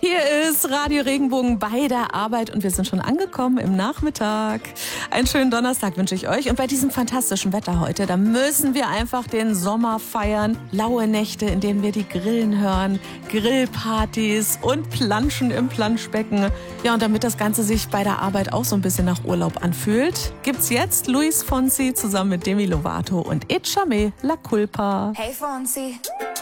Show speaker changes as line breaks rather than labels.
Hier ist Radio Regenbogen bei der Arbeit und wir sind schon angekommen im Nachmittag. Einen schönen Donnerstag wünsche ich euch. Und bei diesem fantastischen Wetter heute, da müssen wir einfach den Sommer feiern. Laue Nächte, in denen wir die Grillen hören, Grillpartys und Planschen im Planschbecken. Ja, und damit das Ganze sich bei der Arbeit auch so ein bisschen nach Urlaub anfühlt, gibt's jetzt Luis Fonsi zusammen mit Demi Lovato und Echame La Culpa.
Hey Fonsi.